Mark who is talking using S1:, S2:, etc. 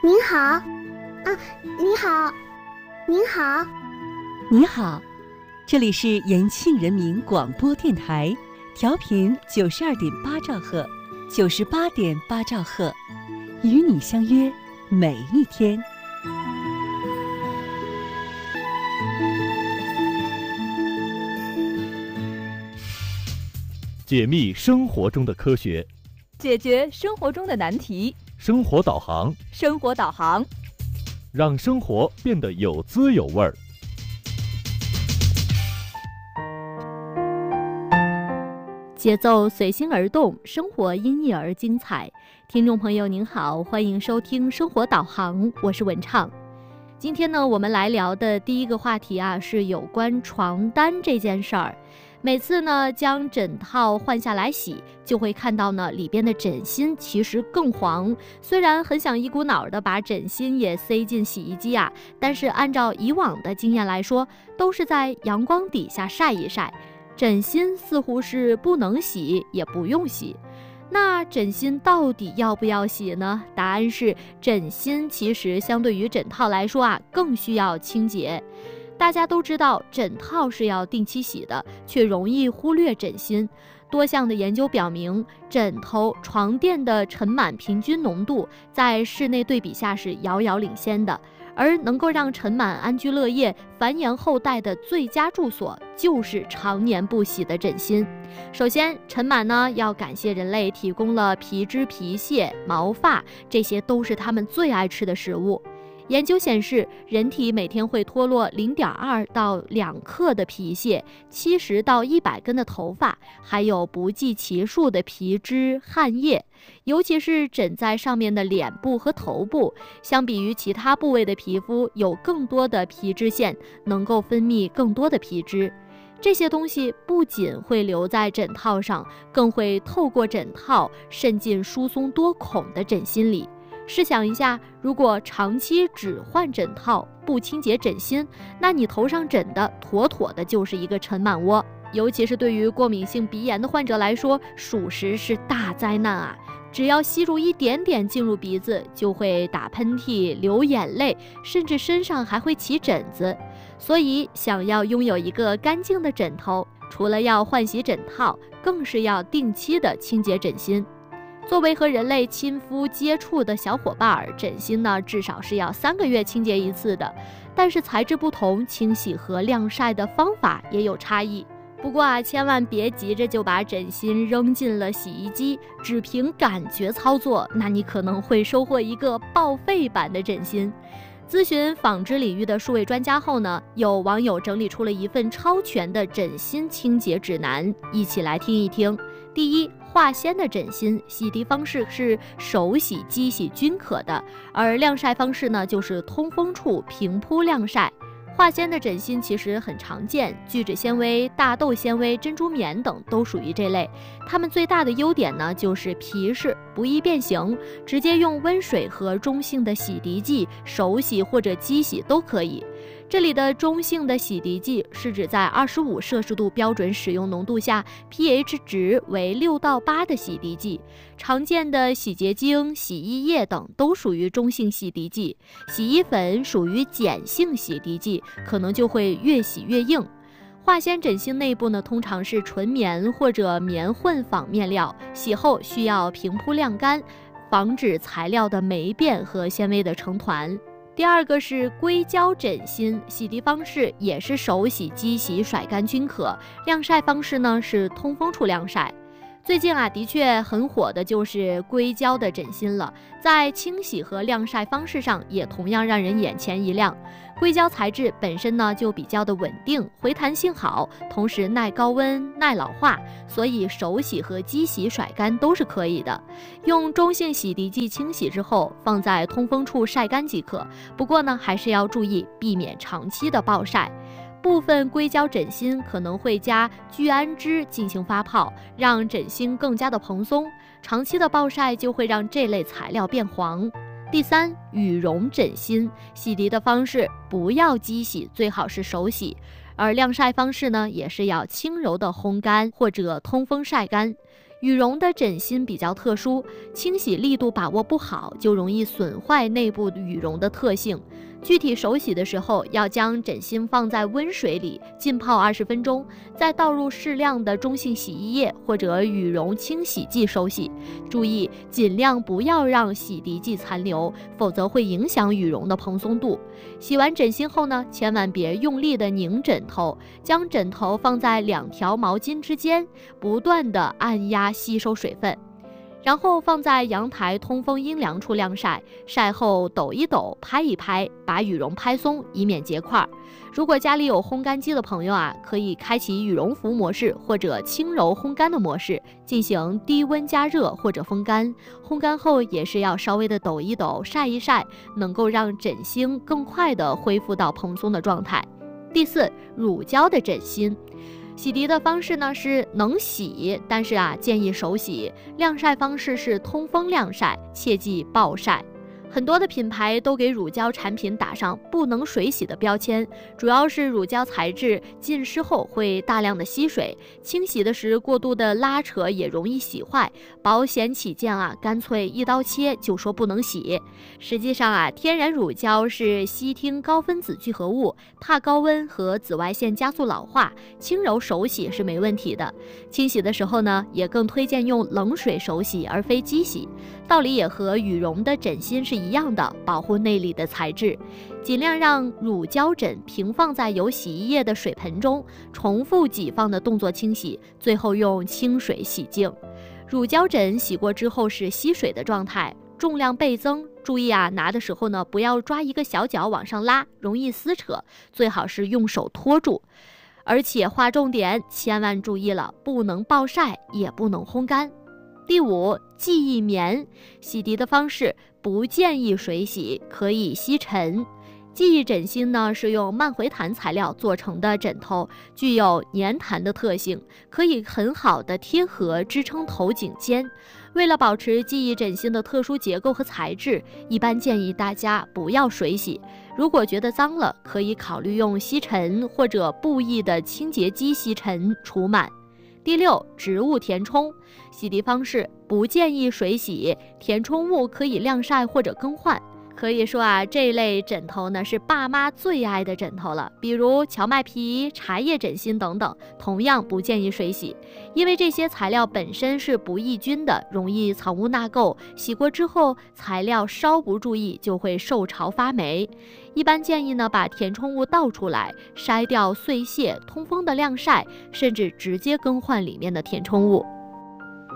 S1: 您好，啊，你好，您好，
S2: 你好，这里是延庆人民广播电台，调频92.8兆赫，98.8兆赫，与你相约每一天。
S3: 解密生活中的科学，
S4: 解决生活中的难题。
S3: 生活导航，
S4: 生活导航，
S3: 让生活变得有滋有味儿。
S4: 节奏随心而动，生活因艺而精彩。听众朋友您好，欢迎收听生活导航，我是文畅。今天呢，我们来聊的第一个话题啊，是有关床单这件事儿。每次呢将枕套换下来洗，就会看到呢里边的枕芯其实更黄。虽然很想一股脑的把枕芯也塞进洗衣机啊，但是按照以往的经验来说，都是在阳光底下晒一晒，枕芯似乎是不能洗也不用洗。那枕芯到底要不要洗呢？答案是枕芯其实相对于枕套来说啊，更需要清洁。大家都知道枕套是要定期洗的，却容易忽略枕芯。多项的研究表明，枕头、床垫的尘螨平均浓度在室内对比下是遥遥领先的，而能够让尘螨安居乐业、繁衍后代的最佳住所，就是常年不洗的枕芯。首先，尘螨呢要感谢人类提供了皮脂、皮屑、毛发，这些都是它们最爱吃的食物。研究显示，人体每天会脱落0.2到2克的皮屑，70到100根的头发，还有不计其数的皮脂、汗液。尤其是枕在上面的脸部和头部，相比于其他部位的皮肤，有更多的皮脂腺，能够分泌更多的皮脂。这些东西不仅会留在枕套上，更会透过枕套渗进疏松多孔的枕芯里。试想一下，如果长期只换枕套不清洁枕芯，那你头上枕的妥妥的就是一个尘螨窝。尤其是对于过敏性鼻炎的患者来说，属实是大灾难啊！只要吸入一点点进入鼻子，就会打喷嚏、流眼泪，甚至身上还会起疹子。所以想要拥有一个干净的枕头，除了要换洗枕套，更是要定期的清洁枕芯。作为和人类亲肤接触的小伙伴，枕芯呢至少是要3个月清洁一次的。但是材质不同，清洗和晾晒的方法也有差异。不过啊，千万别急着就把枕芯扔进了洗衣机，只凭感觉操作，那你可能会收获一个报废版的枕芯。咨询纺织领域的数位专家后呢，有网友整理出了一份超全的枕芯清洁指南，一起来听一听。第一，化纤的枕芯洗涤方式是手洗、机洗均可的，而晾晒方式呢就是通风处平铺晾晒。化纤的枕芯其实很常见，聚酯纤维、大豆纤维、珍珠棉等都属于这类。它们最大的优点呢就是皮实，不易变形，直接用温水和中性的洗涤剂手洗或者机洗都可以。这里的中性的洗涤剂是指在25摄氏度标准使用浓度下 pH 值为6到8的洗涤剂。常见的洗洁精、洗衣液等都属于中性洗涤剂，洗衣粉属于碱性洗涤剂，可能就会越洗越硬。化纤枕芯内部呢，通常是纯棉或者棉混纺面料，洗后需要平铺晾干，防止材料的霉变和纤维的成团。第二个是硅胶枕芯，洗涤方式也是手洗、机洗、甩干均可，晾晒方式呢是通风处晾晒。最近啊，的确很火的就是硅胶的枕芯了，在清洗和晾晒方式上也同样让人眼前一亮。硅胶材质本身呢就比较的稳定，回弹性好，同时耐高温、耐老化，所以手洗和机洗甩干都是可以的。用中性洗涤剂清洗之后，放在通风处晒干即可。不过呢，还是要注意避免长期的暴晒。部分硅胶枕芯可能会加聚氨酯进行发泡，让枕芯更加的蓬松，长期的暴晒就会让这类材料变黄。第三，羽绒枕芯洗涤的方式不要机洗，最好是手洗，而晾晒方式呢也是要轻柔的烘干或者通风晒干。 羽绒的枕芯比较特殊，清洗力度把握不好，就容易损坏内部羽绒的特性。具体手洗的时候，要将枕芯放在温水里浸泡20分钟，再倒入适量的中性洗衣液或者羽绒清洗剂手洗。注意，尽量不要让洗涤剂残留，否则会影响羽绒的蓬松度。洗完枕芯后呢，千万别用力的拧枕头，将枕头放在2条毛巾之间，不断的按压吸收水分。然后放在阳台通风阴凉处晾晒，晒后抖一抖，拍一拍，把羽绒拍松，以免结块。如果家里有烘干机的朋友啊，可以开启羽绒服模式或者轻柔烘干的模式，进行低温加热或者风干。烘干后也是要稍微的抖一抖，晒一晒，能够让枕芯更快的恢复到蓬松的状态。第4，乳胶的枕芯。洗涤的方式呢是能洗，但是建议手洗。晾晒方式是通风晾晒，切忌暴晒。很多的品牌都给乳胶产品打上不能水洗的标签，主要是乳胶材质浸湿后会大量的吸水，清洗的时过度的拉扯也容易洗坏。保险起见干脆一刀切就说不能洗。实际上天然乳胶是烯烃高分子聚合物，怕高温和紫外线加速老化，轻柔手洗是没问题的。清洗的时候呢，也更推荐用冷水手洗而非机洗。道理也和羽绒的枕芯是一样的，保护内里的材质。尽量让乳胶枕平放在有洗衣液的水盆中，重复几放的动作清洗，最后用清水洗净。乳胶枕洗过之后是吸水的状态，重量倍增，注意拿的时候呢，不要抓一个小角往上拉，容易撕扯，最好是用手托住。而且划重点，千万注意了，不能暴晒，也不能烘干。第5，记忆棉。洗涤的方式不建议水洗，可以吸尘。记忆枕芯呢是用慢回弹材料做成的枕头，具有粘弹的特性，可以很好的贴合支撑头颈肩。为了保持记忆枕芯的特殊结构和材质，一般建议大家不要水洗。如果觉得脏了，可以考虑用吸尘或者布艺的清洁机吸尘除螨。第6，植物填充。洗涤方式不建议水洗，填充物可以晾晒或者更换。可以说这类枕头呢是爸妈最爱的枕头了，比如荞麦皮、茶叶枕芯等等，同样不建议水洗，因为这些材料本身是不抑菌的，容易藏污纳垢，洗过之后材料稍不注意就会受潮发霉。一般建议呢把填充物倒出来，筛掉碎屑，通风的晾晒，甚至直接更换里面的填充物。